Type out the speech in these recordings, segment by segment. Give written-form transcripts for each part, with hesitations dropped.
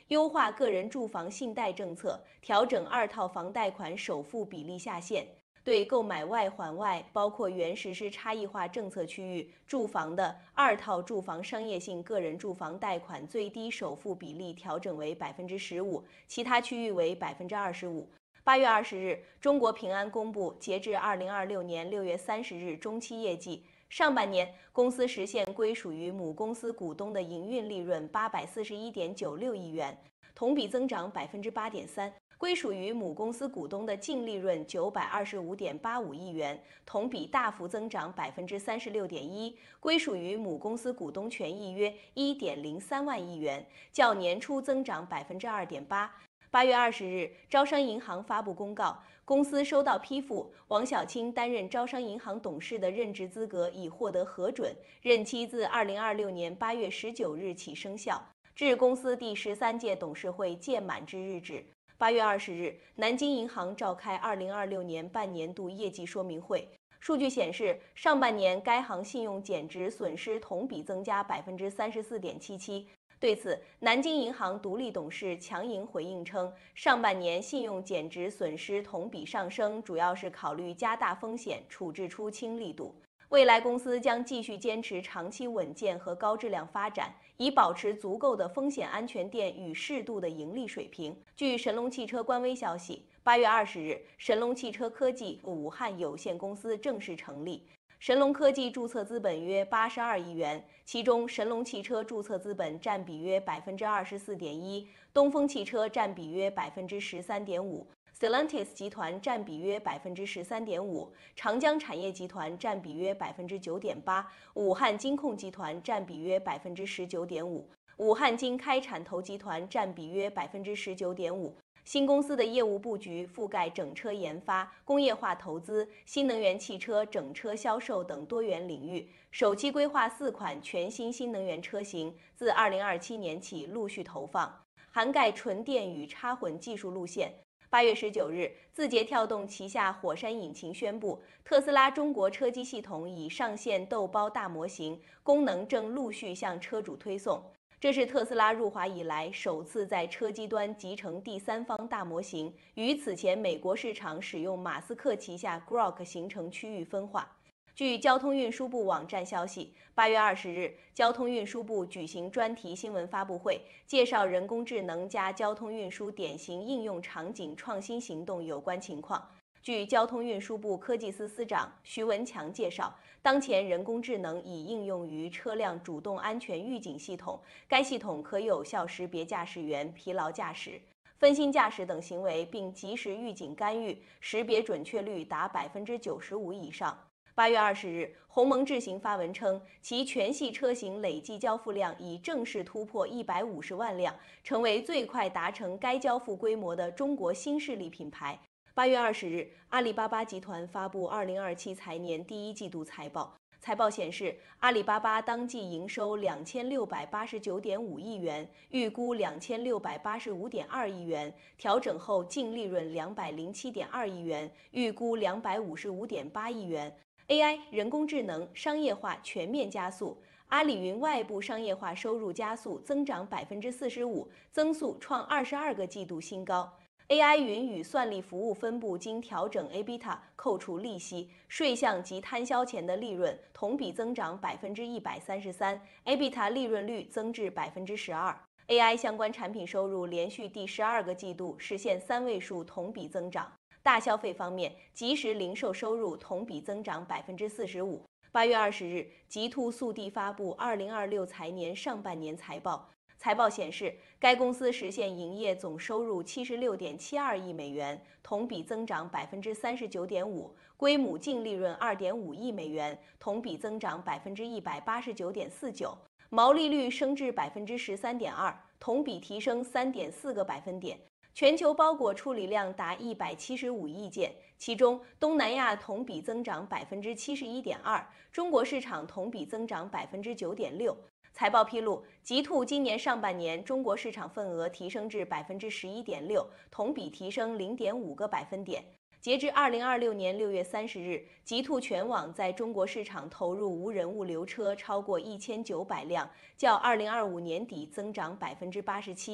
优化个人住房信贷政策，调整二套房贷款首付比例下限。对购买外环外，包括原实施差异化政策区域住房的二套住房商业性个人住房贷款最低首付比例调整为15%，其他区域为25%。8月20日，中国平安公布截至2026年6月30日中期业绩。上半年，公司实现归属于母公司股东的营运利润841.96亿元，同比增长8.3%。归属于母公司股东的净利润925.85亿元，同比大幅增长36.1%，归属于母公司股东权益约1.03万亿元，较年初增长2.8%。8月20日，招商银行发布公告，公司收到批复，王晓清担任招商银行董事的任职资格已获得核准，任期自2026年8月19日起生效，至公司第13届董事会届满之日止。8月20日，南京银行召开2026年半年度业绩说明会。数据显示，上半年该行信用减值损失同比增加34.77%。对此，南京银行独立董事强莹回应称，上半年信用减值损失同比上升，主要是考虑加大风险处置出清力度。未来公司将继续坚持长期稳健和高质量发展，以保持足够的风险安全垫与适度的盈利水平。据神龙汽车官微消息，8月20日，神龙汽车科技武汉有限公司正式成立。神龙科技注册资本约82亿元，其中神龙汽车注册资本占比约24.1%，东风汽车占比约13.5%。Stellantis 集团占比约13.5%，长江产业集团占比约9.8%，武汉金控集团占比约19.5%，武汉金开产投集团占比约19.5%。新公司的业务布局覆盖整车研发、工业化投资、新能源汽车整车销售等多元领域，首期规划4款全新新能源车型，自2027年起陆续投放，涵盖纯电与插混技术路线。8月19日，字节跳动旗下火山引擎宣布，特斯拉中国车机系统已上线豆包大模型，功能正陆续向车主推送。这是特斯拉入华以来首次在车机端集成第三方大模型，与此前美国市场使用马斯克旗下 Grok 形成区域分化。据交通运输部网站消息，8月20日，交通运输部举行专题新闻发布会，介绍人工智能加交通运输典型应用场景创新行动有关情况。据交通运输部科技司司长徐文强介绍，当前人工智能已应用于车辆主动安全预警系统，该系统可有效识别驾驶员疲劳驾驶、分心驾驶等行为，并及时预警干预，识别准确率达95%以上。8月20日，鸿蒙智行发文称，其全系车型累计交付量已正式突破150万辆，成为最快达成该交付规模的中国新势力品牌。8月20日，阿里巴巴集团发布2027财年第一季度财报。财报显示，阿里巴巴当季营收2689.5亿元，预估2685.2亿元，调整后净利润207.2亿元，预估255.8亿元。AI 人工智能商业化全面加速，阿里云外部商业化收入加速增长45%，增速创22个季度新高。AI 云与算力服务分部经调整 EBITDA 扣除利息、税项及摊销前的利润同比增长133%，EBITDA 利润率增至12%。AI 相关产品收入连续第12个季度实现3位数同比增长。大消费方面，即时零售收入同比增长45%。8月20日，极兔速递发布2026财年上半年财报。财报显示，该公司实现营业总收入76.72亿美元，同比增长39.5%，归母净利润2.5亿美元，同比增长189.49%，毛利率升至13.2%，同比提升3.4个百分点。全球包裹处理量达175亿件，其中东南亚同比增长71.2%，中国市场同比增长9.6%。财报披露，极兔今年上半年中国市场份额提升至11.6%，同比提升0.5个百分点。截至2026年6月30日，极兔全网在中国市场投入无人物流车超过1900辆，较2025年底增长87%。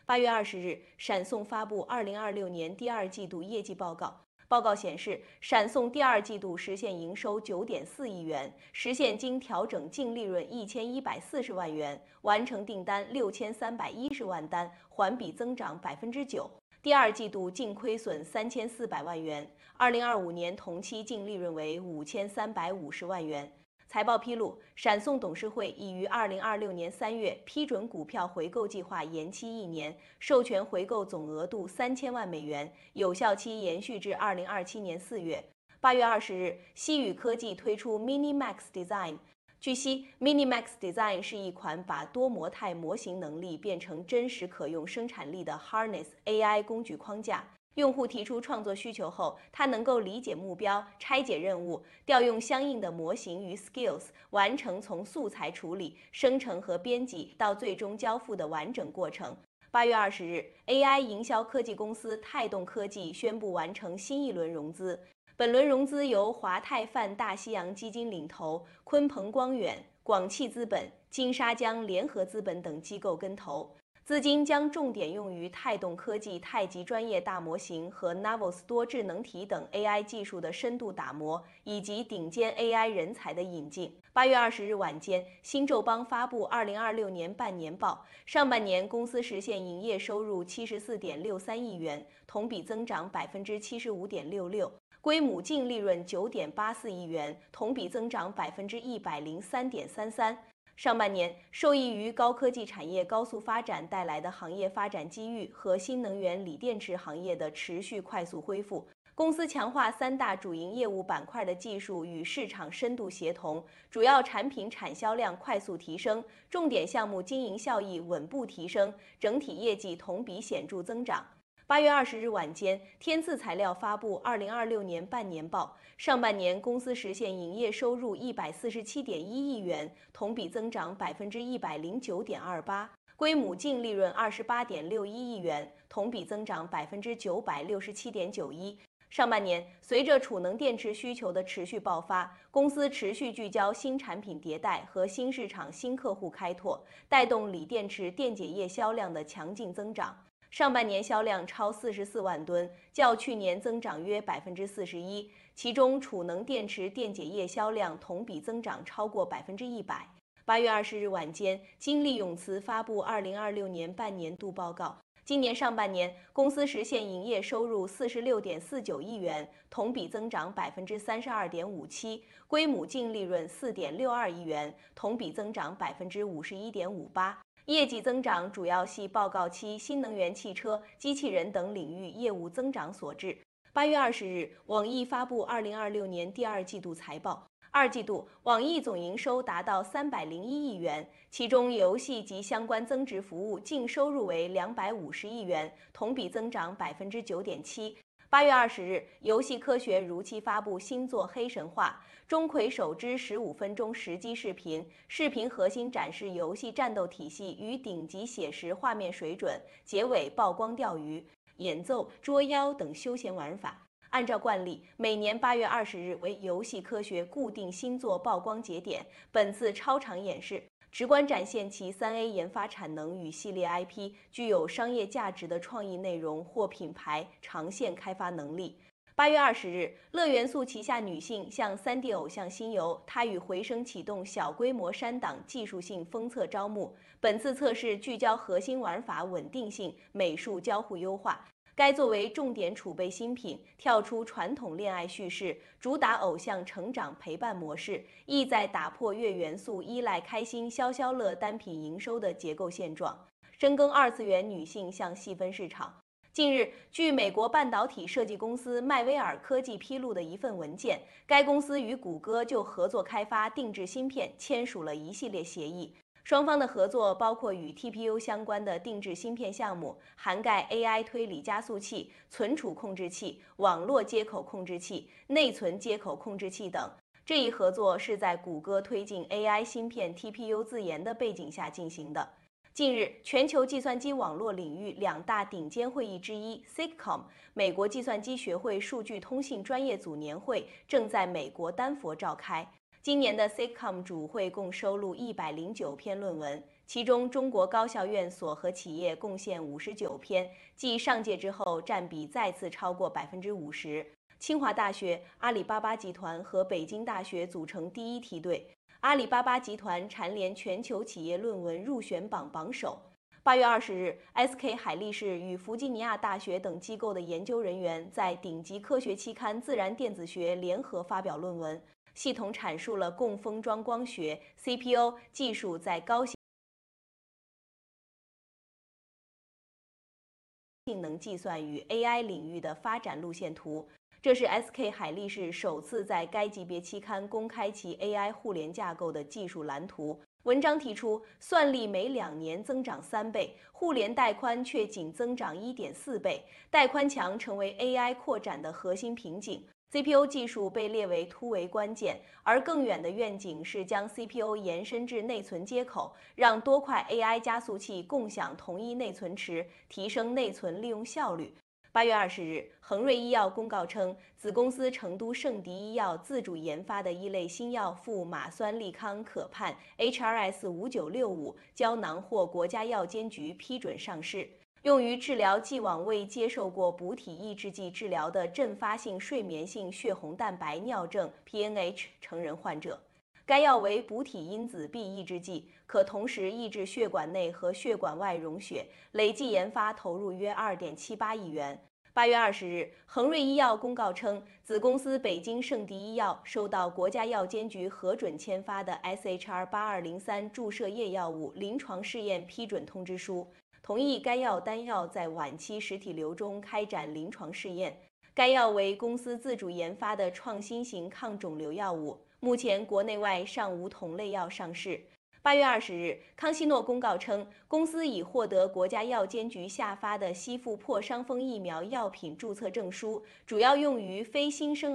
8月20日，闪送发布2026年第二季度业绩报告。报告显示，闪送第二季度实现营收9.4亿元，实现经调整净利润1140万元，完成订单6310万单，环比增长9%。第二季度净亏损3400万元，2025年同期净利润为5350万元。财报披露，闪送董事会已于2026年3月批准股票回购计划延期1年，授权回购总额度3000万美元，有效期延续至2027年4月。8月20日，西宇科技推出 MiniMax Design。据悉 ，MiniMax Design 是一款把多模态模型能力变成真实可用生产力的 Harness AI 工具框架。用户提出创作需求后，它能够理解目标、拆解任务、调用相应的模型与 skills， 完成从素材处理、生成和编辑到最终交付的完整过程。8月20日 ，AI 营销科技公司泰动科技宣布完成新一轮融资。本轮融资由华泰泛大西洋基金领投，鲲鹏光远、广汽资本、金沙江联合资本等机构跟投。资金将重点用于泰动科技太极专业大模型和 Navos 多智能体等 AI 技术的深度打磨，以及顶尖 AI 人才的引进。8月20日晚间，新宙邦发布2026年半年报，上半年公司实现营业收入74.63亿元，同比增长75.66%。归母净利润9.84亿元，同比增长103.33%。上半年，受益于高科技产业高速发展带来的行业发展机遇和新能源锂电池行业的持续快速恢复，公司强化3大主营业务板块的技术与市场深度协同，主要产品产销量快速提升，重点项目经营效益稳步提升，整体业绩同比显著增长。8月20日晚间，天赐材料发布2026年半年报，上半年公司实现营业收入147.1亿元，同比增长109.28%，归母净利润28.61亿元，同比增长967.91%。上半年，随着储能电池需求的持续爆发，公司持续聚焦新产品迭代和新市场新客户开拓，带动锂电池电解液销量的强劲增长。上半年销量超44万吨，较去年增长约41%，其中储能电池电解液销量同比增长超过100%。8月20日晚间，金利永磁发布2026年半年度报告。今年上半年，公司实现营业收入46.49亿元，同比增长32.57%，归母净利润4.62亿元，同比增长51.58%。业绩增长主要系报告期新能源汽车、机器人等领域业务增长所致。8月20日，网易发布2026年第二季度财报。二季度，网易总营收达到301亿元，其中游戏及相关增值服务净收入为250亿元，同比增长9.7%。8月20日，游戏科学如期发布新作《黑神话》，钟馗首支15分钟实机视频，视频核心展示游戏战斗体系与顶级写实画面水准，结尾曝光钓鱼、演奏、捉妖等休闲玩法。按照惯例，每年8月20日为游戏科学固定新作曝光节点，本次超长演示直观展现其3A 研发产能与系列 IP 具有商业价值的创意内容或品牌长线开发能力。8月20日，乐元素旗下女性向3D 偶像新游，它与回声启动小规模删档技术性封测招募。本次测试聚焦核心玩法稳定性、美术交互优化。该作为重点储备新品，跳出传统恋爱叙事，主打偶像成长陪伴模式，意在打破月元素依赖开心消消乐单品营收的结构现状，深耕二次元女性向细分市场。近日，据美国半导体设计公司迈威尔科技披露的一份文件，该公司与谷歌就合作开发定制芯片签署了一系列协议。双方的合作包括与 TPU 相关的定制芯片项目，涵盖 AI 推理加速器、存储控制器、网络接口控制器、内存接口控制器等。这一合作是在谷歌推进 AI 芯片 TPU 自研的背景下进行的。近日，全球计算机网络领域2大顶尖会议之一 SIGCOMM 美国计算机学会数据通信专业组年会正在美国丹佛召开。今年的 SIGCOMM 主会共收录109篇论文， 其中中国高校院所和企业贡献59篇，继上届之后占比再次超过50%。清华大学、阿里巴巴集团和北京大学组成第一梯队。阿里巴巴集团蝉联全球企业论文入选榜榜首。8月20日 ，SK 海力士与弗吉尼亚大学等机构的研究人员在顶级科学期刊《自然电子学》联合发表论文，系统阐述了共封装光学 （CPO） 技术在高性能计算与 AI 领域的发展路线图。这是 SK 海力士首次在该级别期刊公开其 AI 互联架构的技术蓝图。文章提出，算力每2年增长3倍，互联带宽却仅增长1.4倍，带宽墙成为 AI 扩展的核心瓶颈。CPU 技术被列为突围关键，而更远的愿景是将 CPU 延伸至内存接口，让多块 AI 加速器共享同一内存池，提升内存利用效率。8月20日，恒瑞医药公告称，子公司成都圣迪医药自主研发的一类新药富马酸利康可盼 HRS5965胶囊获国家药监局批准上市，用于治疗既往未接受过补体抑制剂治疗的阵发性睡眠性血红蛋白尿症 （PNH） 成人患者。该药为补体因子 B 抑制剂，可同时抑制血管内和血管外溶血，累计研发投入约2.78亿元。8月20日，恒瑞医药公告称，子公司北京圣迪医药收到国家药监局核准签发的 SHR8203 注射液药物临床试验批准通知书，同意该药单药在晚期实体瘤中开展临床试验。该药为公司自主研发的创新型抗肿瘤药物，目前国内外尚无同类药上市。8月20日，康希诺公告称，公司已获得国家药监局下发的吸附破伤风疫苗药品注册证书，主要用于非新生